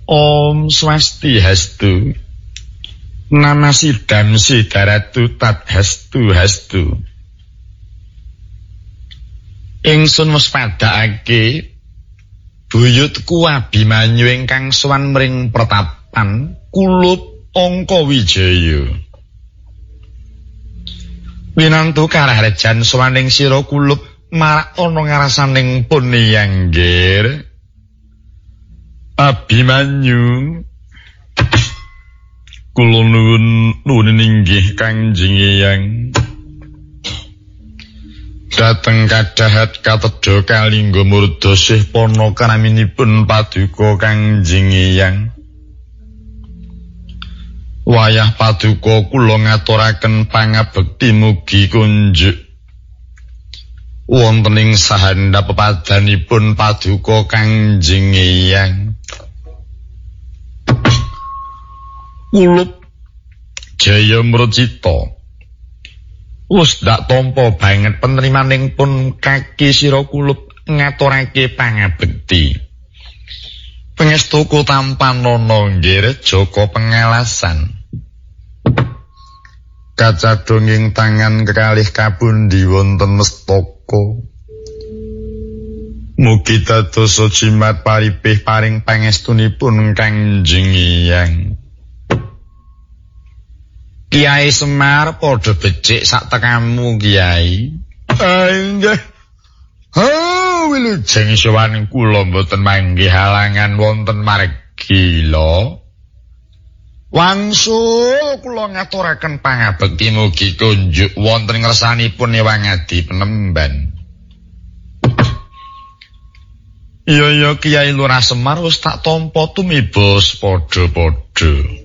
Om Swastiastu. Nama Sidam Sidaratu Tadhastu. Ingsun wis padhakake buyutku Abimanyu ingkang sowan mring pratapan Kulup Angka Wijaya. Winantu karahrejan sowaning sira Kulup marak ana ngarasaning puniyangger Abimanyu. Kula nuwun inggih Kanjeng Eyang. Dateng kadahat katedha kalingga murda sih pana karaminipun paduka Kanjeng Eyang. Wayah paduka kula ngaturaken pangabekti mugi kunjuk wonten ing sahandhap pepadanipun paduka Kanjeng Eyang. Kulup Jaya Mrcita wis dak tampa banget penerimaning pun kaki sira Kulup ngaturake pangabekti. Pangestuku tampanana nggih Joko Pengalasan. Kacadhong tangan kekalih kapundi wonten mestaka. Mugi dados jimat paripih paring pangestunipun Kanjeng Eyang. Kiai Semar padha becik sak tekamu Kiai. Nggih. Wilujeng sowan kula mboten manggih halangan wonten margi lho. Wangsul kula ngaturaken pangabekti mugi kunjuk wonten ngersanipun Ewang Adi Penemban. Iya Kiai Lurah Semar wis tak tampa tumibos padha-padha.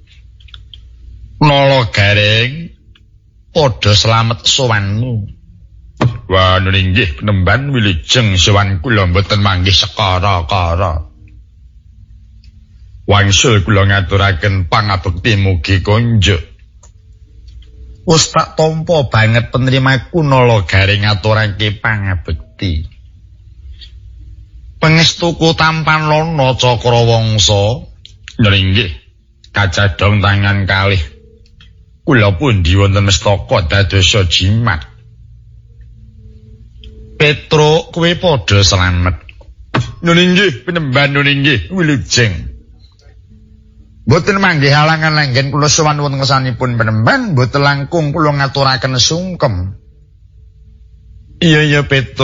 Nala Gareng padha slamet sowanmu. Wah nggih Penemban wilujeng sowan kula mboten manggih sekara-kara. Wangsul kula ngaturaken pangabekti mugi kunjuk. Wis tak tampa banget penerimaku Nala Gareng ngaturake pangabekti. Pangestuku tampan lono Cakrawangsa. Nggih kacadhong tangan kalih. Kula pundi wonten mestaka dadosa jimat. Petro kowe padha slamet. Nggih Penemban nggih wilujeng. Mboten manggih halangan langgen kula sowan wonten ngersanipun Penemban, mboten langkung kula ngaturaken sungkem. Iya Petro.